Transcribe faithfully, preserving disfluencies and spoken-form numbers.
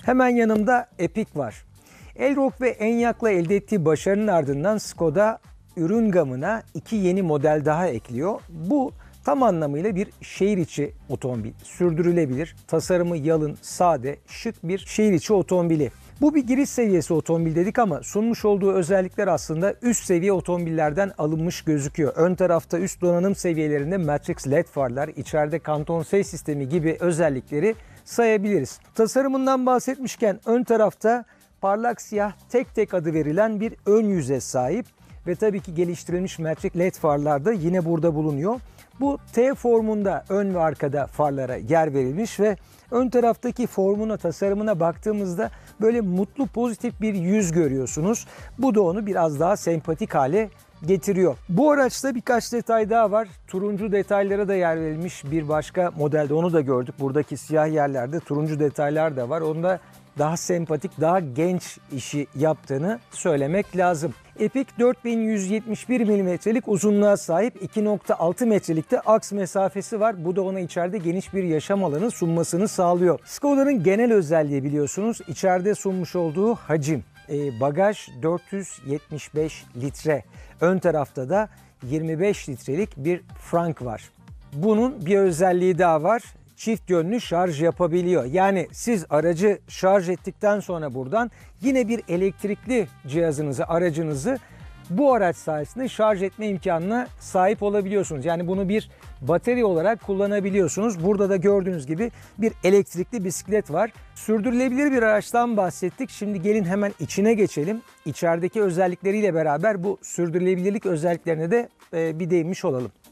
Hemen yanımda Epic var. Elrock ve Enyaq'la elde ettiği başarının ardından Skoda ürün gamına iki yeni model daha ekliyor. Bu tam anlamıyla bir şehir içi otomobil. Sürdürülebilir, tasarımı yalın, sade, şık bir şehir içi otomobili. Bu bir giriş seviyesi otomobil dedik ama sunmuş olduğu özellikler aslında üst seviye otomobillerden alınmış gözüküyor. Ön tarafta üst donanım seviyelerinde Matrix L E D farlar, içeride kanton ses sistemi gibi özellikleri sayabiliriz. Tasarımından bahsetmişken ön tarafta parlak siyah tek tek adı verilen bir ön yüze sahip ve tabii ki geliştirilmiş Matrix L E D farlar da yine burada bulunuyor. Bu T formunda ön ve arkada farlara yer verilmiş ve ön taraftaki formuna, tasarımına baktığımızda böyle mutlu, pozitif bir yüz görüyorsunuz. Bu da onu biraz daha sempatik hale getiriyor. Bu araçta birkaç detay daha var. Turuncu detaylara da yer verilmiş bir başka modelde, onu da gördük. Buradaki siyah yerlerde turuncu detaylar da var. Onda daha sempatik, daha genç işi yaptığını söylemek lazım. Epic dört bin yüz yetmiş bir milimetrelik uzunluğa sahip, iki nokta altı metrelikte aks mesafesi var. Bu da ona içeride geniş bir yaşam alanı sunmasını sağlıyor. Skoda'nın genel özelliği biliyorsunuz içeride sunmuş olduğu hacim. E, bagaj dört yüz yetmiş beş litre. Ön tarafta da yirmi beş litrelik bir frank var. Bunun bir özelliği daha var. Çift yönlü şarj yapabiliyor. Yani siz aracı şarj ettikten sonra buradan yine bir elektrikli cihazınızı, aracınızı bu araç sayesinde şarj etme imkanına sahip olabiliyorsunuz. Yani bunu bir batarya olarak kullanabiliyorsunuz. Burada da gördüğünüz gibi bir elektrikli bisiklet var. Sürdürülebilir bir araçtan bahsettik. Şimdi gelin hemen içine geçelim. İçerideki özellikleriyle beraber bu sürdürülebilirlik özelliklerine de bir değinmiş olalım.